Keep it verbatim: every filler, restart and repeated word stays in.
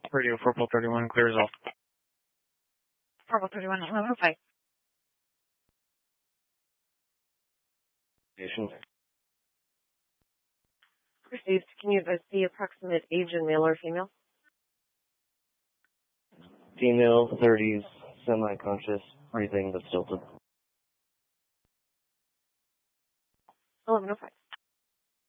Radio four thirty-one, clear result. four thirty-one, eleven oh five. Patient. Received. Can you advise the approximate age in male or female? Female, thirties, semi-conscious, breathing but stilted. eleven oh five.